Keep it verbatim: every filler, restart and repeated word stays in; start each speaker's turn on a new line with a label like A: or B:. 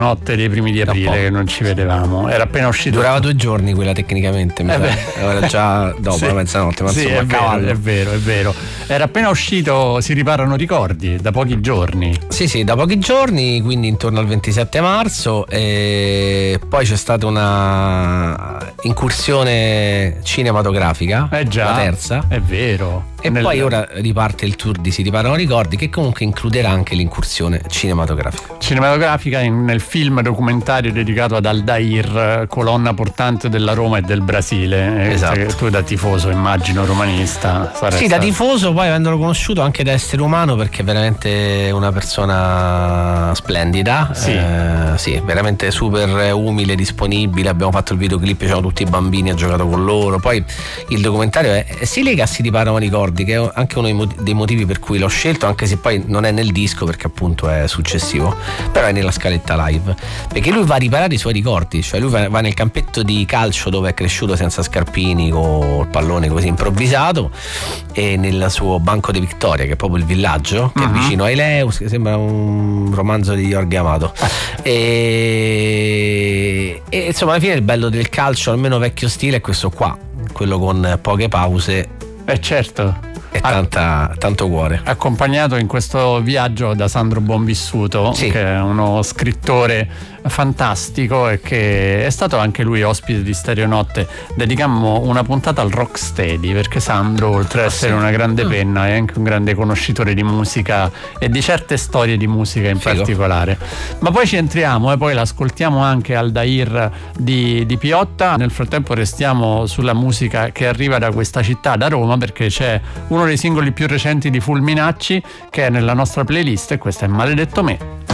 A: notte dei primi di aprile che non ci vedevamo, era appena uscito.
B: Durava due giorni quella tecnicamente, mi
A: eh
B: sa. Era già dopo sì. la mezzanotte, ma
A: sì,
B: insomma,
A: è
B: a
A: vero,
B: cavallo.
A: è vero, è vero. Era appena uscito Si riparano ricordi, da pochi giorni.
B: Sì, sì, da pochi giorni, quindi intorno al ventisette marzo, e poi c'è stata una incursione cinematografica,
A: eh già,
B: la terza.
A: È vero.
B: E Nel... poi ora riparte il tour di Si riparano ricordi, che comunque includerà anche l'incursione cinematografica.
A: Cinematografica in, nel film documentario dedicato ad Aldair, colonna portante della Roma e del Brasile.
B: Esatto.
A: Eh, tu da tifoso, immagino, romanista.
B: Sì, da tifoso, poi avendolo conosciuto anche da essere umano, perché è veramente una persona splendida.
A: Sì.
B: Eh, sì, veramente super umile, disponibile. Abbiamo fatto il videoclip, c'erano tutti i bambini, ha giocato con loro. Poi il documentario è, si lega a Si riparano ricordi, che è anche uno dei motivi per cui l'ho scelto, anche se poi non è nel disco perché appunto è successivo, però è nella scaletta live, perché lui va a riparare i suoi ricordi, cioè lui va nel campetto di calcio dove è cresciuto senza scarpini, con il pallone così improvvisato, e nel suo Banco di Vittoria, che è proprio il villaggio che uh-huh. è vicino ai Leus, che sembra un romanzo di Jorge Amato. e, e insomma, alla fine il bello del calcio, almeno vecchio stile, è questo qua, quello con poche pause.
A: Eh certo.
B: E tanta, tanto cuore.
A: Accompagnato in questo viaggio da Sandro Buonvissuto, sì. che è uno scrittore fantastico e che è stato anche lui ospite di Stereonotte. Dedicammo una puntata al rocksteady, perché Sandro, oltre ad essere una grande penna, è anche un grande conoscitore di musica e di certe storie di musica in Figo. particolare. Ma poi ci entriamo e poi l'ascoltiamo anche Aldair di, di Piotta. Nel frattempo restiamo sulla musica che arriva da questa città, da Roma, perché c'è uno dei singoli più recenti di Fulminacci che è nella nostra playlist, e questo è Maledetto Me.